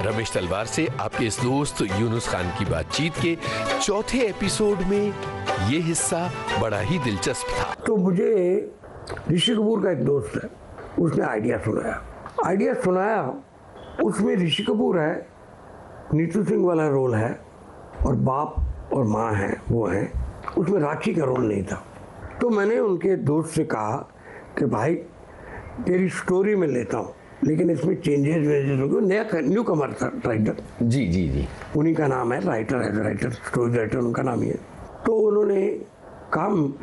रमेश तलवार से आपके इस दोस्त यूनुस खान की बातचीत के चौथे एपिसोड में ये हिस्सा बड़ा ही दिलचस्प था। तो मुझे ऋषि कपूर का एक दोस्त है, उसने आइडिया सुनाया। उसमें ऋषि कपूर है, नीतू सिंह वाला रोल है और बाप और माँ है, वो है। उसमें राखी का रोल नहीं था। तो मैंने उनके दोस्त से कहा कि भाई तेरी स्टोरी में लेता हूँ, लेकिन इसमें चेंजेस होंगे। नया न्यू कमर था राइटर, जी उन्हीं का नाम है, राइटर स्टोरी राइटर उनका नाम ही है। तो उन्होंने काम